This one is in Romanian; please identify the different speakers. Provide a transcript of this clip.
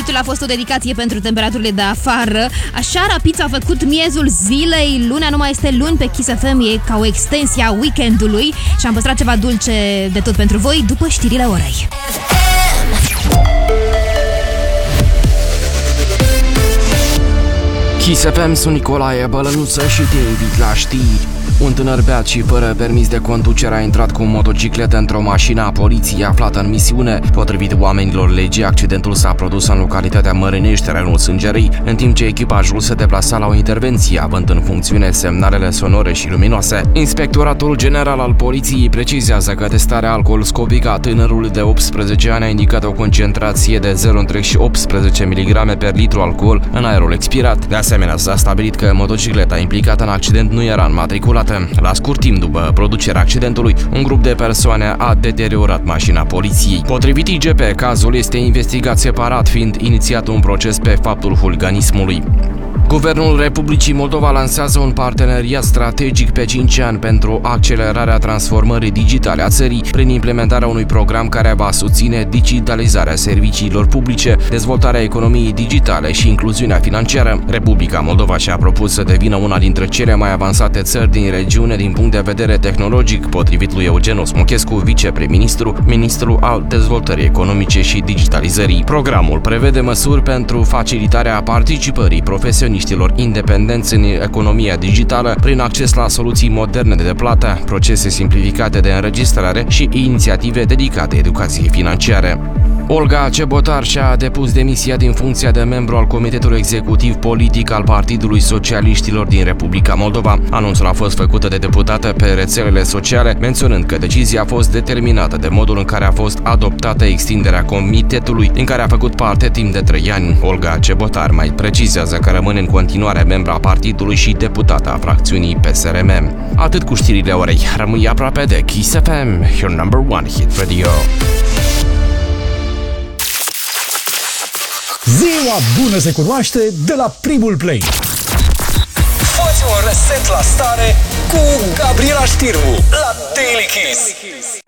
Speaker 1: Hitul a fost o dedicație pentru temperaturile de afară. Așa rapid s-a făcut miezul zilei. Lunea nu mai este luni pe Kiss FM, e ca o extensie a weekendului. Și am păstrat ceva dulce de tot pentru voi după știrile orei.
Speaker 2: Kiss FM, sunt Nicolae Bălănuță și te invit la știri. Un tânăr beat și fără permis de conducere a intrat cu o motocicletă într-o mașină a poliției aflată în misiune. Potrivit oamenilor legii, accidentul s-a produs în localitatea Mărânești, raionul Sângerii, în timp ce echipajul se deplasa la o intervenție, având în funcțiune semnalele sonore și luminoase. Inspectoratul General al Poliției precizează că testarea alcool-scopică a tânărului de 18 ani a indicat o concentrație de 0,18 mg per litru alcool în aerul expirat. De asemenea, s-a stabilit că motocicleta implicată în accident nu era înmatriculată. La scurt timp după producerea accidentului, un grup de persoane a deteriorat mașina poliției. Potrivit IGP, cazul este investigat separat, fiind inițiat un proces pe faptul huliganismului. Guvernul Republicii Moldova lansează un parteneriat strategic pe 5 ani pentru accelerarea transformării digitale a țării prin implementarea unui program care va susține digitalizarea serviciilor publice, dezvoltarea economiei digitale și incluziunea financiară. Republica Moldova și-a propus să devină una dintre cele mai avansate țări din regiune din punct de vedere tehnologic, potrivit lui Eugen Osmochescu, viceprim-ministru, ministru al dezvoltării economice și digitalizării. Programul prevede măsuri pentru facilitarea participării profesioniștilor independenți în economia digitală prin acces la soluții moderne de plată, procese simplificate de înregistrare și inițiative dedicate educației financiare. Olga Cebotar și-a depus demisia din funcția de membru al Comitetului Executiv Politic al Partidului Socialiștilor din Republica Moldova. Anunțul a fost făcut de deputată pe rețelele sociale, menționând că decizia a fost determinată de modul în care a fost adoptată extinderea comitetului, din care a făcut parte timp de 3 ani. Olga Cebotar mai precizează că rămâne în continuare membra a partidului și deputată a fracțiunii PSRM. Atât cu știrile orei. Rămâi aproape de Kiss FM, your number one hit radio.
Speaker 3: Ziua bună se cunoaște de la primul play.
Speaker 4: Fă-ți un reset la stare cu Gabriela Știrbu la Daily Kiss.